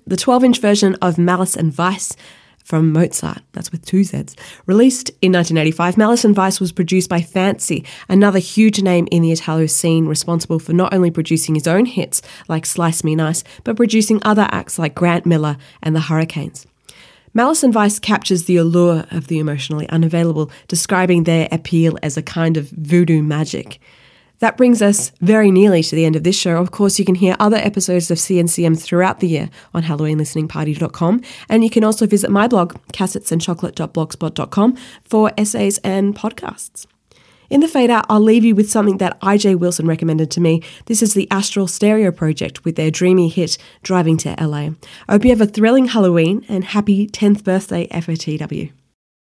the 12-inch version of Malice and Vice from Mozart, that's with 2 Zs. Released in 1985, Malice and Vice was produced by Fancy, another huge name in the Italo scene, responsible for not only producing his own hits like Slice Me Nice, but producing other acts like Grant Miller and the Hurricanes. Malice and Vice captures the allure of the emotionally unavailable, describing their appeal as a kind of voodoo magic. That brings us very nearly to the end of this show. Of course, you can hear other episodes of CNCM throughout the year on HalloweenListeningParty.com, and you can also visit my blog, cassettesandchocolate.blogspot.com, for essays and podcasts. In the fade out, I'll leave you with something that IJ Wilson recommended to me. This is the Astral Stereo Project with their dreamy hit, Driving to LA. I hope you have a thrilling Halloween and happy 10th birthday FOTW.